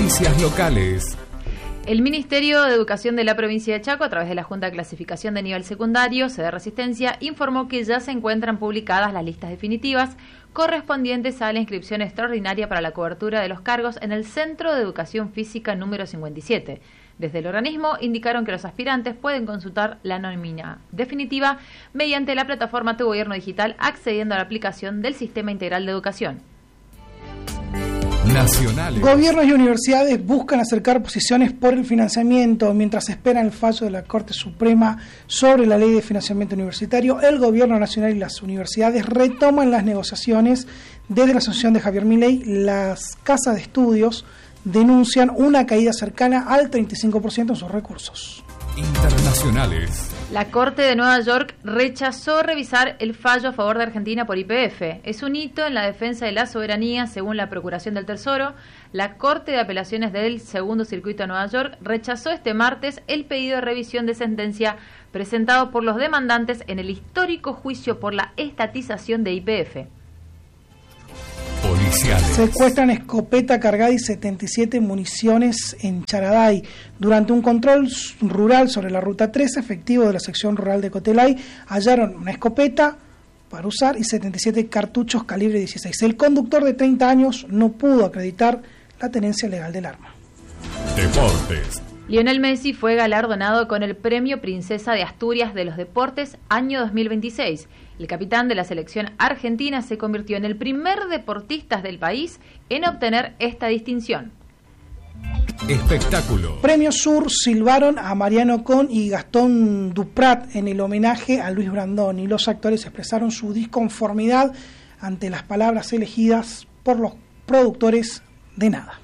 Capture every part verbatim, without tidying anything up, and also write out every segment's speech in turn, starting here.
Noticias locales. El Ministerio de Educación de la provincia de Chaco, a través de la Junta de Clasificación de Nivel Secundario, sede Resistencia, informó que ya se encuentran publicadas las listas definitivas correspondientes a la inscripción extraordinaria para la cobertura de los cargos en el Centro de Educación Física número cincuenta y siete. Desde el organismo indicaron que los aspirantes pueden consultar la nómina definitiva mediante la plataforma Tu Gobierno Digital, accediendo a la aplicación del Sistema Integral de Educación. Nacionales. Gobiernos y universidades buscan acercar posiciones por el financiamiento. Mientras esperan el fallo de la Corte Suprema sobre la ley de financiamiento universitario, el Gobierno Nacional y las universidades retoman las negociaciones. Desde la asociación de Javier Milei, las casas de estudios denuncian una caída cercana al treinta y cinco por ciento en sus recursos. Internacionales. La Corte de Nueva York rechazó revisar el fallo a favor de Argentina por Y P F. Es un hito en la defensa de la soberanía, según la Procuración del Tesoro. La Corte de Apelaciones del Segundo Circuito de Nueva York rechazó este martes el pedido de revisión de sentencia presentado por los demandantes en el histórico juicio por la estatización de Y P F. Policiales. Secuestran escopeta cargada y setenta y siete municiones en Charaday. Durante un control rural sobre la ruta tres, efectivos de la sección rural de Cotelay hallaron una escopeta para usar y setenta y siete cartuchos calibre dieciséis. El conductor de treinta años no pudo acreditar la tenencia legal del arma. Deportes. Lionel Messi fue galardonado con el Premio Princesa de Asturias de los Deportes año dos mil veintiséis. El capitán de la selección argentina se convirtió en el primer deportista del país en obtener esta distinción. Espectáculo. Premio Sur silbaron a Mariano Con y Gastón Duprat en el homenaje a Luis Brandoni. Los actores expresaron su disconformidad ante las palabras elegidas por los productores de Nada.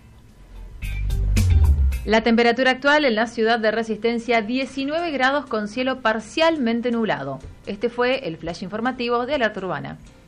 La temperatura actual en la ciudad de Resistencia, diecinueve grados con cielo parcialmente nublado. Este fue el flash informativo de Alerta Urbana.